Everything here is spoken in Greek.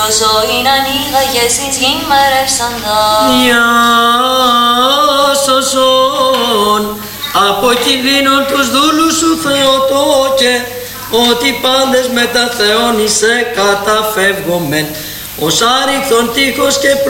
το ζωήν ανοίγαγες εις γην μερεύσαντα. Διάσωσον από κινδύνων τους δούλους σου Θεοτόκε, ότι πάντες με τα Θεόν είσαι καταφεύγομεν. Ως άρρηκτον τείχος και